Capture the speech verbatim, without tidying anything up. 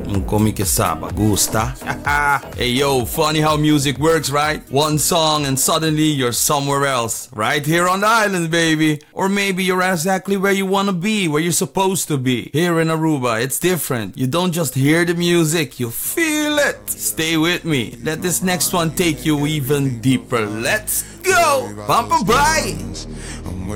Un come que saba, gusta? Hey yo, funny how music works, right? One song and suddenly you're somewhere else. Right here on the island, baby. Or maybe you're exactly where you wanna be, where you're supposed to be. Here in Aruba, it's different. You don't just hear the music, you feel it. Stay with me. Let this next one take you even deeper. Let's go! Bumper bye!